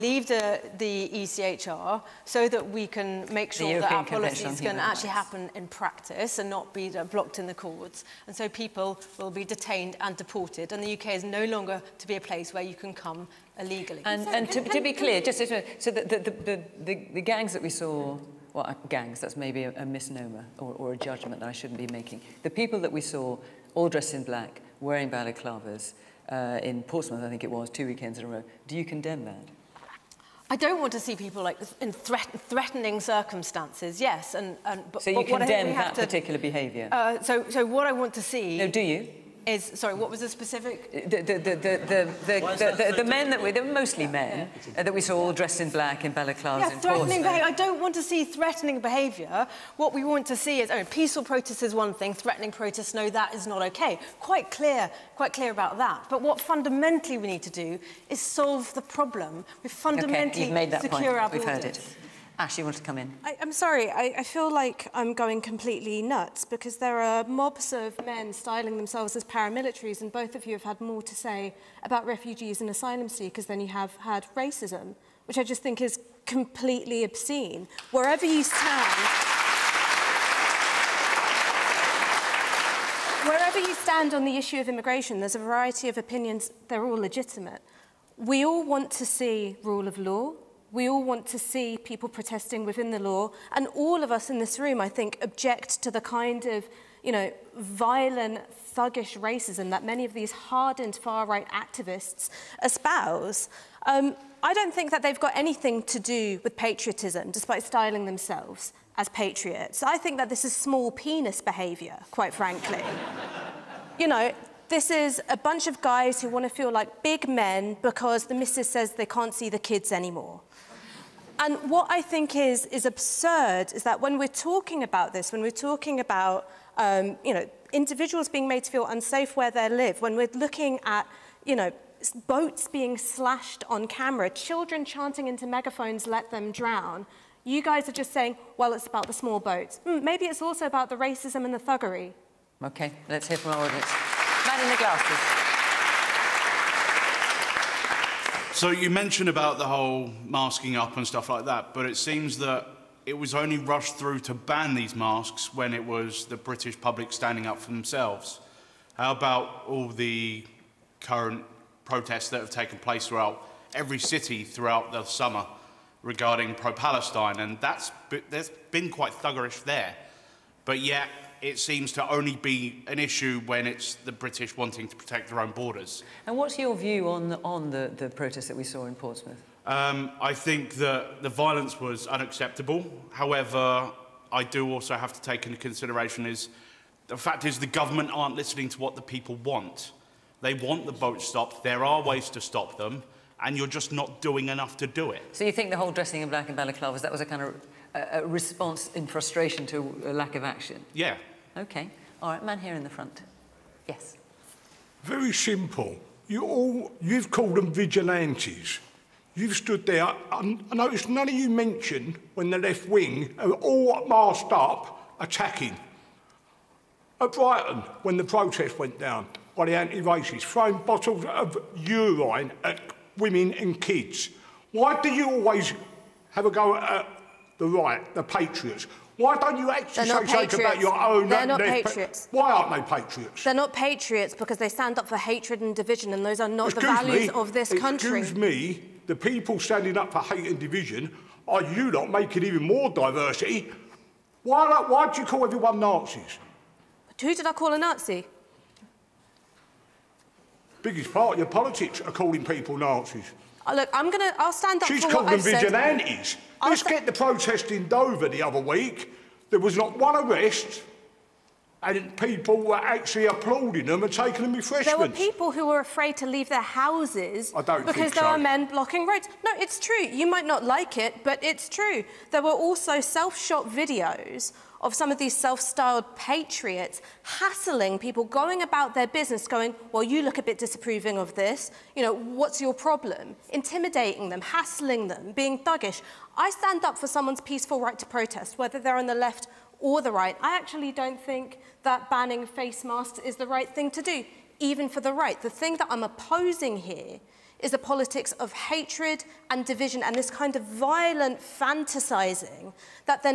leave the ECHR so that we can make sure that our policies can actually happen in practice and not be blocked in the courts. And so people will be detained and deported. And the UK is no longer to be a place where you can come illegally. And to be clear, just so the gangs that we saw, well, gangs, that's maybe a misnomer or a judgment that I shouldn't be making. The people that we saw all dressed in black, wearing balaclavas in Portsmouth, I think it was, 2 weekends in a row, do you condemn that? I don't want to see people like in threatening circumstances. Yes, so you condemn that particular behaviour. So what I want to see. No, do you? Sorry, what was the specific? The men that they're mostly men that we saw all dressed in black in balaclavas. Yeah, threatening behaviour. I don't want to see threatening behaviour. What we want to see is peaceful protest is one thing. Threatening protest, no, that is not okay. Quite clear about that. But what fundamentally we need to do is solve the problem. We fundamentally you've made that secure point. our We've borders. heard it. Ash, you want to come in? I'm sorry, I feel like I'm going completely nuts because there are mobs of men styling themselves as paramilitaries, and both of you have had more to say about refugees and asylum seekers than you have had racism, which I just think is completely obscene. Wherever you stand on the issue of immigration, there's a variety of opinions, they're all legitimate. We all want to see rule of law. We all want to see people protesting within the law, and all of us in this room, I think, object to the kind of, violent, thuggish racism that many of these hardened far-right activists espouse. I don't think that they've got anything to do with patriotism, despite styling themselves as patriots. I think that this is small penis behaviour, quite frankly. This is a bunch of guys who want to feel like big men because the missus says they can't see the kids anymore. And what I think is absurd is that when we're talking about this, when we're talking about, individuals being made to feel unsafe where they live, when we're looking at, boats being slashed on camera, children chanting into megaphones, let them drown, you guys are just saying, well, it's about the small boats. Maybe it's also about the racism and the thuggery. OK, let's hear from our audience. Man in the glasses. So you mentioned about the whole masking up and stuff like that, but it seems that it was only rushed through to ban these masks when it was the British public standing up for themselves. How about all the current protests that have taken place throughout every city throughout the summer regarding pro-Palestine? And there's been quite thuggerish there, but yet it seems to only be an issue when it's the British wanting to protect their own borders. And what's your view on the protests that we saw in Portsmouth? I think that the violence was unacceptable. However, I do also have to take into consideration the fact is the government aren't listening to what the people want. They want the boats stopped. There are ways to stop them, and you're just not doing enough to do it. So you think the whole dressing in black and balaclavas, that was a kind of a response in frustration to a lack of action? Yeah. OK. All right, man here in the front. Yes. Very simple. You've called them vigilantes. You've stood there. I noticed none of you mentioned when the left wing are all masked up attacking. At Brighton, when the protest went down by the anti-racists, throwing bottles of urine at women and kids. Why do you always have a go at the right, the patriots? Why don't you actually say something about your own... They're not patriots. Why aren't they patriots? They're not patriots because they stand up for hatred and division, and those are not the values of this country. Excuse me, the people standing up for hate and division are you lot making even more diversity. Why do you call everyone Nazis? Who did I call a Nazi? Biggest part of your politics are calling people Nazis. Look, I'll stand up She's for what I've said. called them vigilantes. Let's get the protest in Dover the other week. There was not one arrest, and people were actually applauding them and taking them refreshments. There were people who were afraid to leave their houses because there were men blocking roads. No, it's true. You might not like it, but it's true. There were also self-shot videos of some of these self-styled patriots hassling people, going about their business, going, well, you look a bit disapproving of this. What's your problem? Intimidating them, hassling them, being thuggish. I stand up for someone's peaceful right to protest, whether they're on the left or the right. I actually don't think that banning face masks is the right thing to do, even for the right. The thing that I'm opposing here is a politics of hatred and division and this kind of violent fantasising that then